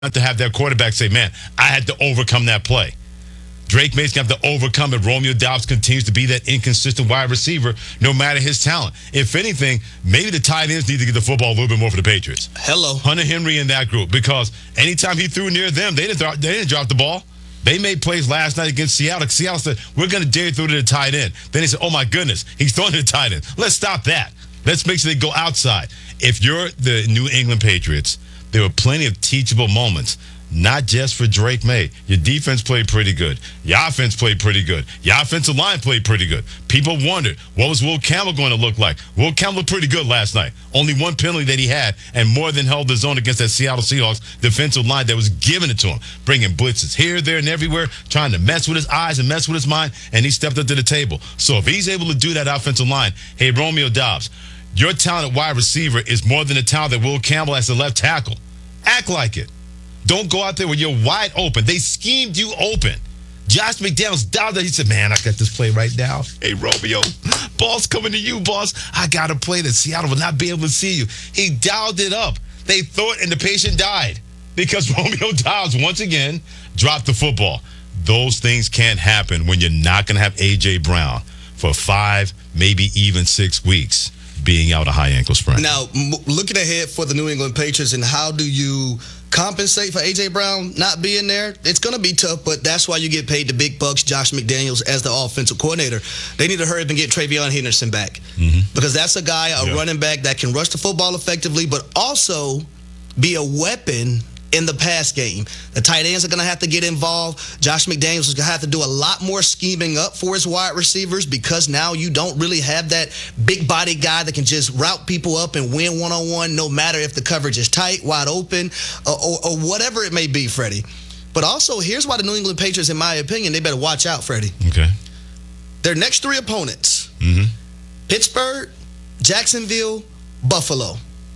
to have that quarterback say, man, I had to overcome that play. Drake May's going to have to overcome it. Romeo Doubs continues to be that inconsistent wide receiver no matter his talent. If anything, maybe the tight ends need to get the football a little bit more for the Patriots. Hello. Hunter Henry in that group, because anytime he threw near them, they didn't drop the ball. They made plays last night against Seattle. Seattle said, we're going to dare you throw to the tight end. Then they said, oh, my goodness, he's throwing to the tight end. Let's stop that. Let's make sure they go outside. If you're the New England Patriots, there were plenty of teachable moments. Not just for Drake May. Your defense played pretty good. Your offense played pretty good. Your offensive line played pretty good. People wondered, what was Will Campbell going to look like? Will Campbell looked pretty good last night. Only one penalty that he had, and more than held his own against that Seattle Seahawks defensive line that was giving it to him. Bringing blitzes here, there, and everywhere, trying to mess with his eyes and mess with his mind, and he stepped up to the table. So if he's able to do that offensive line, hey, Romeo Doubs, your talented wide receiver is more than the talent that Will Campbell has to left tackle. Act like it. Don't go out there when you're wide open. They schemed you open. Josh McDaniels dialed it. He said, man, I got this play right now. Hey, Romeo, ball's coming to you, boss. I got a play that Seattle will not be able to see you. He dialed it up. They threw it, and the patient died because Romeo Doubs, once again, dropped the football. Those things can't happen when you're not going to have A.J. Brown for 5, maybe even 6 weeks being out a high ankle sprain. Now, looking ahead for the New England Patriots, and how do you compensate for A.J. Brown not being there? It's going to be tough, but that's why you get paid the big bucks, Josh McDaniels, as the offensive coordinator. They need to hurry up and get Travion Henderson back, because that's a guy, a running back that can rush the football effectively, but also be a weapon in the pass game. The tight ends are going to have to get involved. Josh McDaniels is going to have to do a lot more scheming up for his wide receivers, because now you don't really have that big body guy that can just route people up and win one-on-one, no matter if the coverage is tight, wide open, or whatever it may be, Freddie. But also, here's why the New England Patriots, in my opinion, they better watch out, Freddie. Okay. Their next 3 opponents, Pittsburgh, Jacksonville, Buffalo.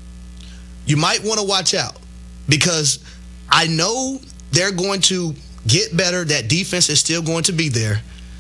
You might want to watch out, because I know they're going to get better. That defense is still going to be there.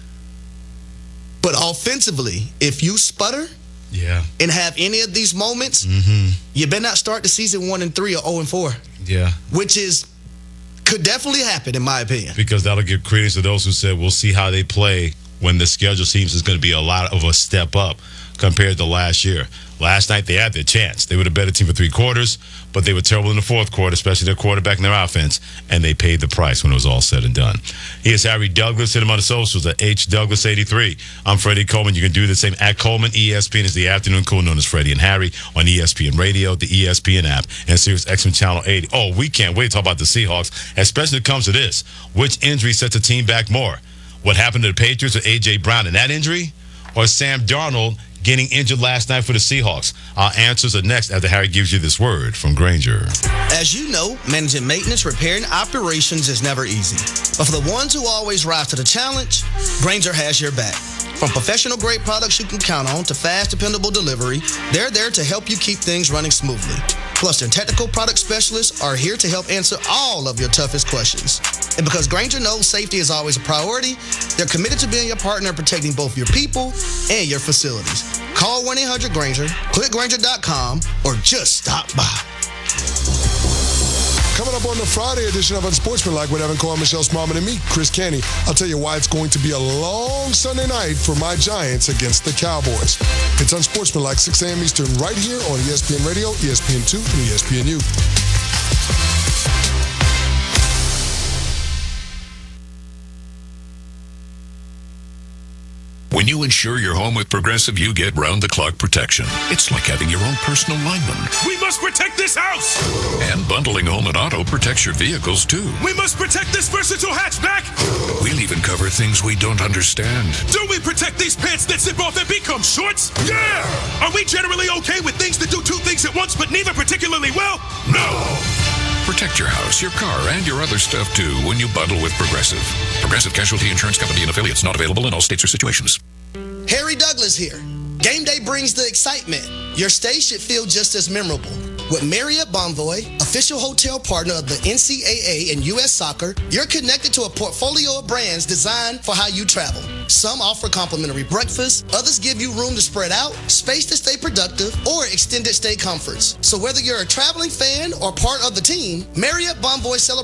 But offensively, if you sputter and have any of these moments, you better not start the season 1-3 or 0-4. Yeah. Which could definitely happen, in my opinion. Because that'll give credence to those who said we'll see how they play when the schedule seems is going to be a lot of a step up compared to last year. Last night, they had their chance. They were the better team for 3 quarters, but they were terrible in the fourth quarter, especially their quarterback and their offense, and they paid the price when it was all said and done. Here's Harry Douglas. Hit him on the socials at HDouglas83. I'm Freddie Coleman. You can do the same at Coleman. ESPN is the afternoon cool, known as Freddie and Harry, on ESPN Radio, the ESPN app, and Sirius XM Channel 80. Oh, we can't wait to talk about the Seahawks, especially when it comes to this. Which injury sets a team back more? What happened to the Patriots with A.J. Brown and that injury? Or Sam Darnold getting injured last night for the Seahawks? Our answers are next after Harry gives you this word from Grainger. As you know, managing maintenance, repair, and operations is never easy. But for the ones who always rise to the challenge, Grainger has your back. From professional-grade products you can count on to fast, dependable delivery, they're there to help you keep things running smoothly. Plus, their technical product specialists are here to help answer all of your toughest questions. And because Grainger knows safety is always a priority, they're committed to being your partner in protecting both your people and your facilities. Call 1-800-GRAINGER, click Grainger.com, or just stop by. Coming up on the Friday edition of Unsportsmanlike with Evan Cohen, Michelle Smallman, and me, Chris Canty, I'll tell you why it's going to be a long Sunday night for my Giants against the Cowboys. It's Unsportsmanlike, 6 a.m. Eastern, right here on ESPN Radio, ESPN2, and ESPNU. When you insure your home with Progressive, you get round-the-clock protection. It's like having your own personal lineman. We must protect this house! And bundling home and auto protects your vehicles, too. We must protect this versatile hatchback! We'll even cover things we don't understand. Do we protect these pants that zip off and become shorts? Yeah! Are we generally okay with things that do 2 things at once, but neither particularly well? No! Protect your house, your car, and your other stuff, too, when you bundle with Progressive. Progressive Casualty Insurance Company and affiliates, not available in all states or situations. Harry Douglas here. Game day brings the excitement. Your stay should feel just as memorable. With Marriott Bonvoy, official hotel partner of the NCAA and U.S. Soccer, you're connected to a portfolio of brands designed for how you travel. Some offer complimentary breakfast, others give you room to spread out, space to stay productive, or extended stay comforts. So whether you're a traveling fan or part of the team, Marriott Bonvoy celebrates